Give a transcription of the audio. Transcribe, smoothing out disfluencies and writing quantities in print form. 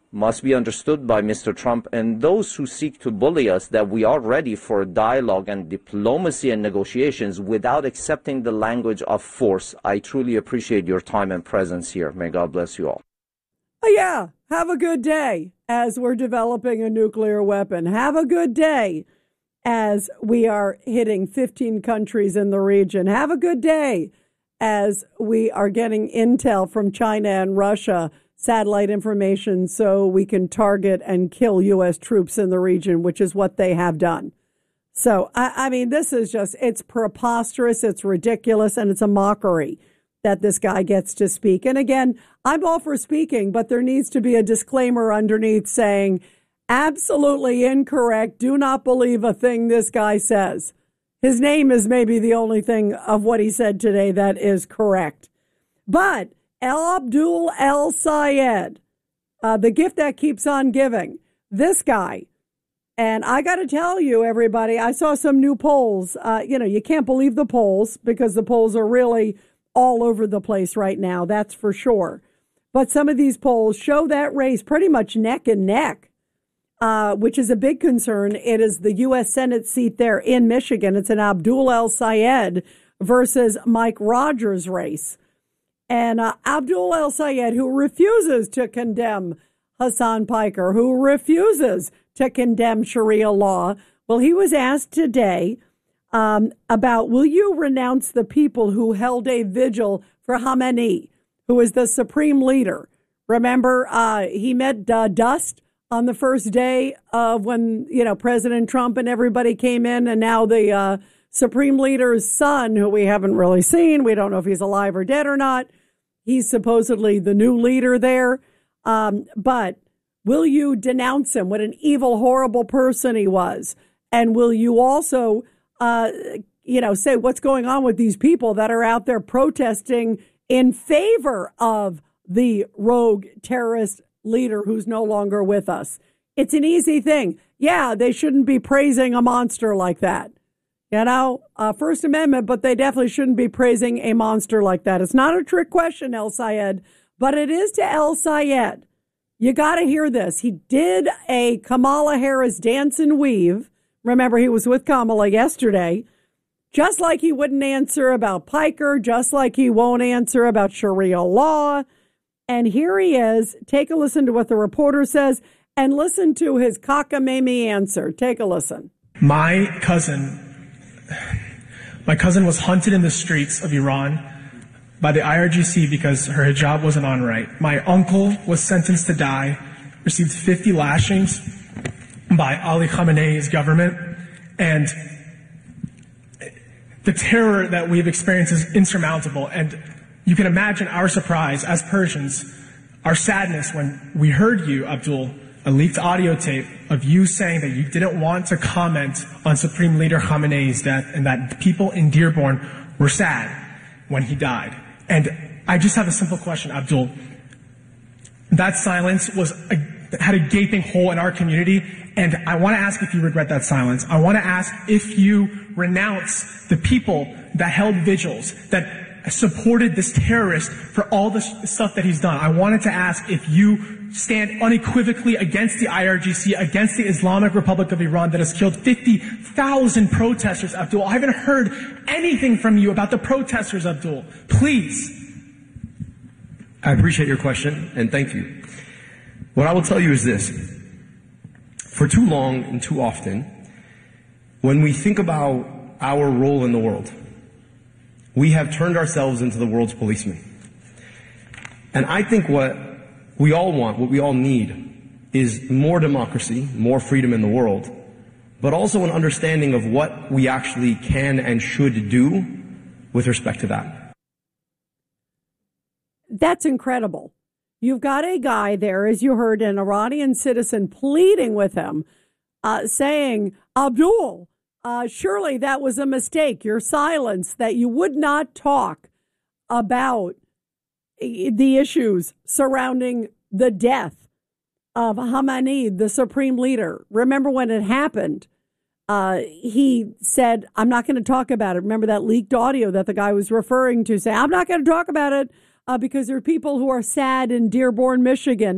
must be understood by Mr. Trump and those who seek to bully us that we are ready for dialogue and diplomacy and negotiations without accepting the language of force. I truly appreciate your time and presence here. May God bless you all. Oh, yeah. Have a good day as we're developing a nuclear weapon. Have a good day as we are hitting 15 countries in the region. Have a good day as we are getting intel from China and Russia, satellite information, so we can target and kill U.S. troops in the region, which is what they have done. So, I mean, this is just, it's preposterous, it's ridiculous, and it's a mockery that this guy gets to speak. And again, I'm all for speaking, but there needs to be a disclaimer underneath saying, absolutely incorrect, do not believe a thing this guy says. His name is maybe the only thing of what he said today that is correct. But Abdul El-Sayed, the gift that keeps on giving, this guy, and I got to tell you, everybody, I saw some new polls. You can't believe the polls because the polls are really all over the place right now, that's for sure. But some of these polls show that race pretty much neck and neck, which is a big concern. It is the U.S. Senate seat there in Michigan. It's an Abdul El-Sayed versus Mike Rogers race. And Abdul El-Sayed, who refuses to condemn Hassan Piker, who refuses to condemn Sharia law, well, he was asked today about, will you renounce the people who held a vigil for Khamenei, who is the supreme leader? Remember, he met dust on the first day of when, President Trump and everybody came in, and now the supreme leader's son, who we haven't really seen, we don't know if he's alive or dead or not, he's supposedly the new leader there. But will you denounce him? What an evil, horrible person he was. And will you also say what's going on with these people that are out there protesting in favor of the rogue terrorist leader who's no longer with us? It's an easy thing. Yeah, they shouldn't be praising a monster like that. First Amendment, but they definitely shouldn't be praising a monster like that. It's not a trick question, El-Sayed, but it is to El-Sayed. You got to hear this. He did a Kamala Harris dance and weave. Remember, he was with Kamala yesterday. Just like he wouldn't answer about Piker, just like he won't answer about Sharia law. And here he is. Take a listen to what the reporter says and listen to his cockamamie answer. Take a listen. My cousin was hunted in the streets of Iran by the IRGC because her hijab wasn't on right. My uncle was sentenced to die, received 50 lashings by Ali Khamenei's government, and the terror that we've experienced is insurmountable. And you can imagine our surprise as Persians, our sadness when we heard you, Abdul, a leaked audio tape of you saying that you didn't want to comment on Supreme Leader Khamenei's death and that people in Dearborn were sad when he died. And I just have a simple question, Abdul. That silence had a gaping hole in our community, and I want to ask if you regret that silence. I want to ask if you renounce the people that held vigils, that supported this terrorist for all the stuff that he's done. I wanted to ask if you stand unequivocally against the IRGC, against the Islamic Republic of Iran that has killed 50,000 protesters, Abdul. I haven't heard anything from you about the protesters, Abdul. Please. I appreciate your question, and thank you. What I will tell you is this. For too long and too often, when we think about our role in the world, we have turned ourselves into the world's policemen. And I think what we all want, what we all need, is more democracy, more freedom in the world, but also an understanding of what we actually can and should do with respect to that. That's incredible. You've got a guy there, as you heard, an Iranian citizen pleading with him, saying, Abdul, surely that was a mistake, your silence, that you would not talk about the issues surrounding the death of Khamenei, the supreme leader. Remember when it happened, he said, I'm not going to talk about it. Remember that leaked audio that the guy was referring to, saying, I'm not going to talk about it because there are people who are sad in Dearborn, Michigan.